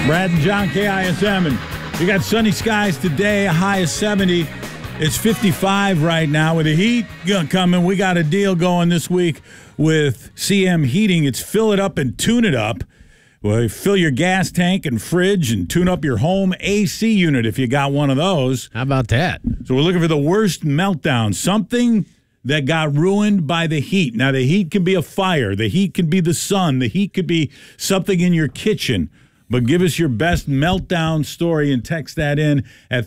Brad and John, KISM, and we got sunny skies today, a high of 70. It's 55 right now with the heat coming. We got a deal going this week with CM Heating. It's fill it up and tune it up. Well, fill your gas tank and fridge and tune up your home AC unit if you got one of those. How about that? So we're looking for the worst meltdown, something that got ruined by the heat. Now, the heat can be a fire. The heat can be the sun. The heat could be something in your kitchen. But give us your best meltdown story and text that in at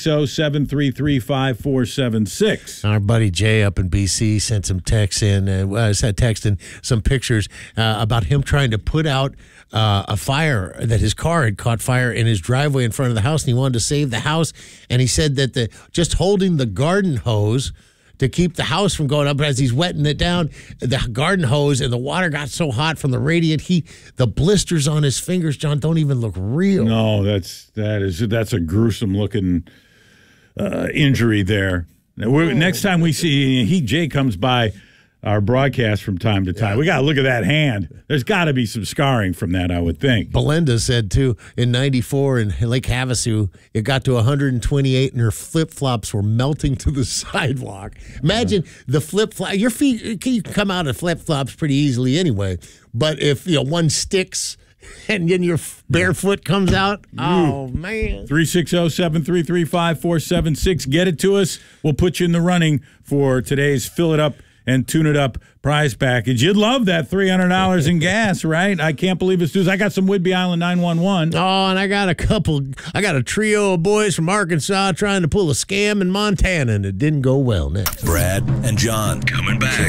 360-733-5476. Our buddy Jay up in B.C. sent some texts in, texting some pictures about him trying to put out a fire, that his car had caught fire in his driveway in front of the house, and he wanted to save the house. And he said that just holding the garden hose to keep the house from going up, but as he's wetting it down, the garden hose and the water got so hot from the radiant heat, the blisters on his fingers, John, don't even look real. No, that's a gruesome looking injury there. Next time we see Jay comes by our broadcast from time to time, we got to look at that hand. There's got to be some scarring from that, I would think. Belinda said, too, in 94 in Lake Havasu, it got to 128 and her flip-flops were melting to the sidewalk. Imagine the flip-flop. Your feet, you can come out of flip-flops pretty easily anyway, but if one sticks and then your bare foot comes out, oh, man. 360-733-5476. Get it to us. We'll put you in the running for today's Fill It Up and Tune It Up prize package. You'd love that $300 in gas, right? I can't believe it's due. I got some Whidbey Island 911. Oh, and I got a trio of boys from Arkansas trying to pull a scam in Montana, and it didn't go well. Next. Brad and John coming back.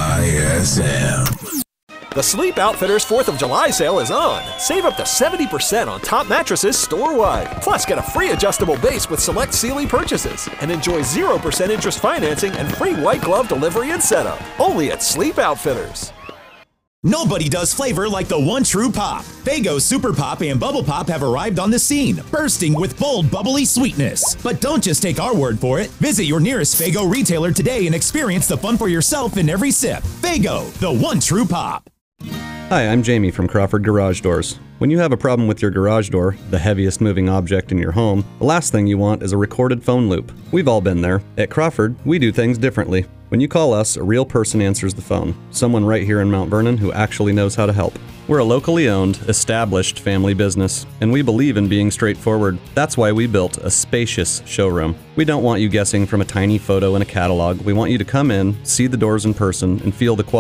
KISM. The Sleep Outfitters 4th of July sale is on. Save up to 70% on top mattresses store-wide. Plus, get a free adjustable base with select Sealy purchases. And enjoy 0% interest financing and free white glove delivery and setup. Only at Sleep Outfitters. Nobody does flavor like the one true pop. Faygo Super Pop and Bubble Pop have arrived on the scene, bursting with bold, bubbly sweetness. But don't just take our word for it. Visit your nearest Faygo retailer today and experience the fun for yourself in every sip. Faygo, the one true pop. Hi, I'm Jamie from Crawford Garage Doors. When you have a problem with your garage door, the heaviest moving object in your home, the last thing you want is a recorded phone loop. We've all been there. At Crawford, we do things differently. When you call us, a real person answers the phone. Someone right here in Mount Vernon who actually knows how to help. We're a locally owned, established family business, and we believe in being straightforward. That's why we built a spacious showroom. We don't want you guessing from a tiny photo in a catalog. We want you to come in, see the doors in person, and feel the quality